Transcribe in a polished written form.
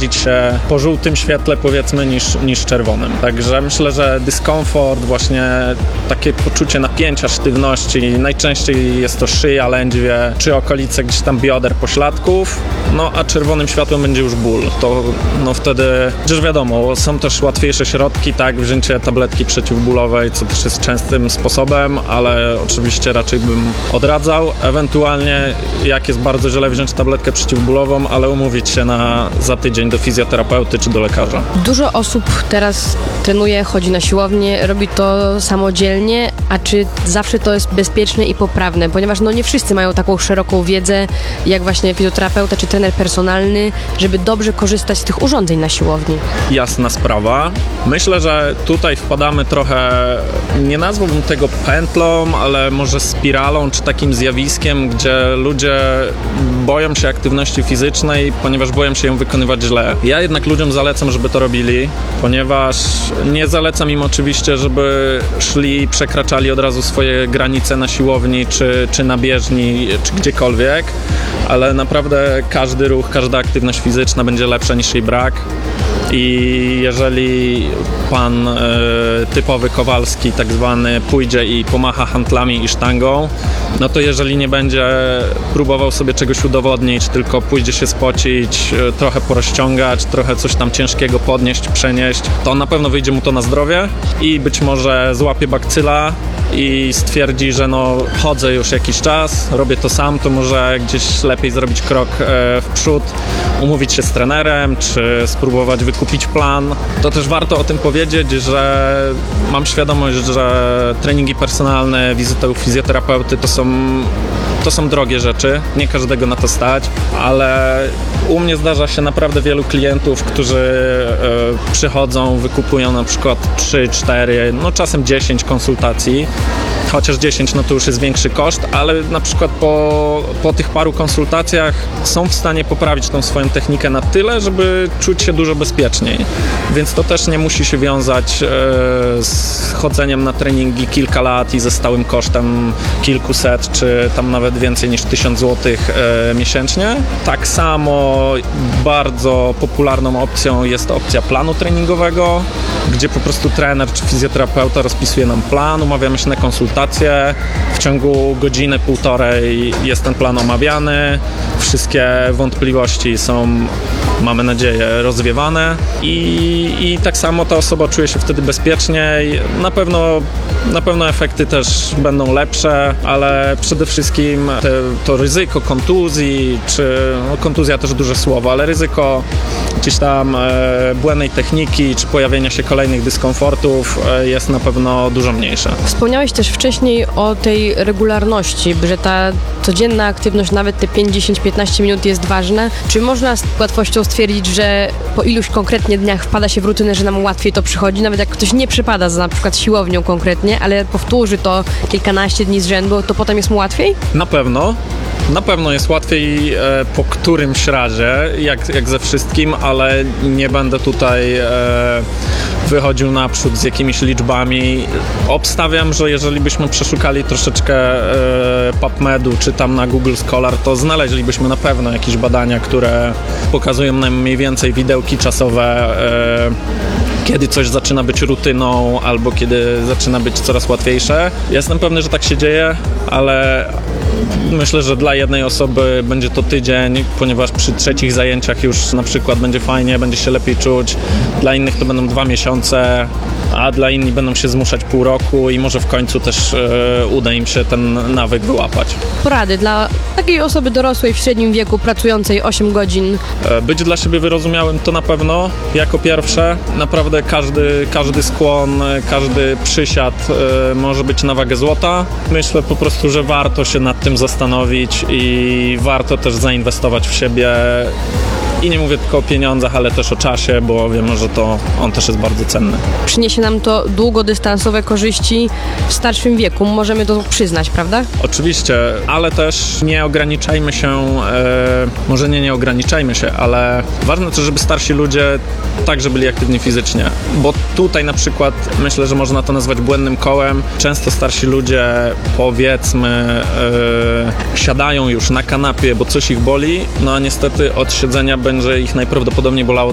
radzić się po żółtym świetle, powiedzmy, niż czerwonym. Także myślę, że dyskomfort, właśnie takie poczucie napięcia, sztywności, najczęściej jest to szyja, lędźwie, czy okolice gdzieś tam bioder, pośladków, no a czerwonym światłem będzie już ból. To no wtedy, przecież wiadomo, są też łatwiejsze środki, tak, wzięcie tabletki przeciwbólowej, co też jest częstym sposobem, ale oczywiście raczej bym odradzał. Ewentualnie, jak jest bardzo źle, wziąć tabletkę przeciwbólową, ale umówić się za tydzień do fizjoterapeuty czy do lekarza. Dużo osób teraz trenuje, chodzi na siłownię, robi to samodzielnie, a czy zawsze to jest bezpieczne i poprawne? Ponieważ no nie wszyscy mają taką szeroką wiedzę, jak właśnie fizjoterapeuta czy trener personalny, żeby dobrze korzystać z tych urządzeń na siłowni. Jasna sprawa. Myślę, że tutaj wpadamy trochę, nie nazwałbym tego pętlą, ale może spiralą, czy takim zjawiskiem, gdzie ludzie boją się aktywności fizycznej, ponieważ boją się ją wykonywać źle. Ja jednak ludziom zalecam, żeby to robili, ponieważ nie zalecam im oczywiście, żeby szli, przekraczali od razu swoje granice na siłowni, czy na bieżni, czy gdziekolwiek, ale naprawdę każdy ruch, każda aktywność fizyczna będzie lepsza niż jej brak. I jeżeli pan typowy Kowalski tak zwany pójdzie i pomacha hantlami i sztangą, no to jeżeli nie będzie próbował sobie czegoś udowodnić, tylko pójdzie się spocić, trochę porozciągać, trochę coś tam ciężkiego podnieść, przenieść, to na pewno wyjdzie mu to na zdrowie i być może złapie bakcyla i stwierdzi, że no chodzę już jakiś czas, robię to sam, to może gdzieś lepiej zrobić krok w przód, umówić się z trenerem, czy spróbować wykupić plan. To też warto o tym powiedzieć, że mam świadomość, że treningi personalne, wizyty u fizjoterapeuty to są drogie rzeczy, nie każdego na to stać, ale u mnie zdarza się naprawdę wielu klientów, którzy przychodzą, wykupują na przykład 3, 4, no czasem 10 konsultacji. Chociaż 10 no to już jest większy koszt, ale na przykład po tych paru konsultacjach są w stanie poprawić tą swoją technikę na tyle, żeby czuć się dużo bezpieczniej. Więc to też nie musi się wiązać z chodzeniem na treningi kilka lat i ze stałym kosztem kilkuset, czy tam nawet więcej niż 1000 zł miesięcznie. Tak samo bardzo popularną opcją jest opcja planu treningowego, gdzie po prostu trener czy fizjoterapeuta rozpisuje nam plan, umawiamy się na konsultacje. W ciągu godziny, półtorej jest ten plan omawiany. Wszystkie wątpliwości są, mamy nadzieję, rozwiewane i tak samo ta osoba czuje się wtedy bezpieczniej. Na pewno efekty też będą lepsze, ale przede wszystkim to ryzyko kontuzji, czy no, kontuzja też duże słowo, ale ryzyko gdzieś tam błędnej techniki, czy pojawienia się kolejnych dyskomfortów jest na pewno dużo mniejsze. Wspomniałeś też wcześniej o tej regularności, że ta codzienna aktywność, nawet te 5, 10, 15 minut jest ważna. Czy można z łatwością stwierdzić, że po iluś konkretnie dniach wpada się w rutynę, że nam łatwiej to przychodzi, nawet jak ktoś nie przypada za na przykład siłownią konkretnie, ale powtórzy to kilkanaście dni z rzędu, to potem jest mu łatwiej? Na pewno jest łatwiej po którymś razie, jak ze wszystkim, ale nie będę tutaj wychodził naprzód z jakimiś liczbami. Obstawiam, że jeżeli byśmy przeszukali troszeczkę PubMedu czy tam na Google Scholar, to znaleźlibyśmy na pewno jakieś badania, które pokazują nam mniej więcej widełki czasowe, kiedy coś zaczyna być rutyną albo kiedy zaczyna być coraz łatwiejsze. Jestem pewny, że tak się dzieje, ale myślę, że dla jednej osoby będzie to tydzień, ponieważ przy trzecich zajęciach już na przykład będzie fajnie, będzie się lepiej czuć. Dla innych to będą 2 miesiące, a dla innych będą się zmuszać pół roku i może w końcu też uda im się ten nawyk wyłapać. Porady dla takiej osoby dorosłej w średnim wieku, pracującej 8 godzin. Być dla siebie wyrozumiałym to na pewno jako pierwsze. Naprawdę każdy skłon, każdy przysiad może być na wagę złota. Myślę po prostu, że warto się nad tym zastanowić i warto też zainwestować w siebie. I nie mówię tylko o pieniądzach, ale też o czasie, bo wiemy, że on też jest bardzo cenny. Przyniesie nam to długodystansowe korzyści w starszym wieku, możemy to przyznać, prawda? Oczywiście, ale też nie ograniczajmy się, może nie ograniczajmy się, ale ważne też, żeby starsi ludzie także byli aktywni fizycznie, bo tutaj na przykład myślę, że można to nazwać błędnym kołem. Często starsi ludzie, powiedzmy, siadają już na kanapie, bo coś ich boli, no a niestety od siedzenia będzie ich najprawdopodobniej bolało